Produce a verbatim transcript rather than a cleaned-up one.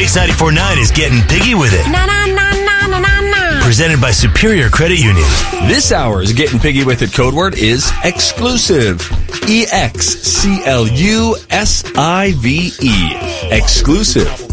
Mix ninety-four point nine is getting piggy with it. Na na na na na na na. Presented by Superior Credit Union. This hour's Getting Piggy With It code word is exclusive. E X C L U S I V E. Exclusive.